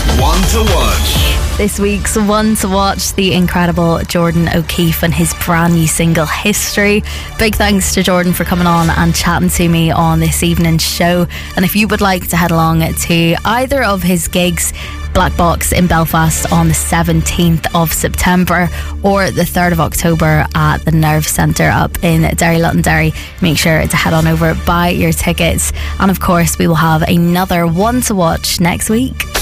One to Watch. This week's One to Watch, the incredible Jordan O'Keefe and his brand new single History. Big thanks to Jordan for coming on and chatting to me on this evening's show. And if you would like to head along to either of his gigs, Black Box in Belfast on the 17th of September or the 3rd of October at the Nerve Centre up in Derry, Londonderry, make sure to head on over, buy your tickets, and of course we will have another One to Watch next week.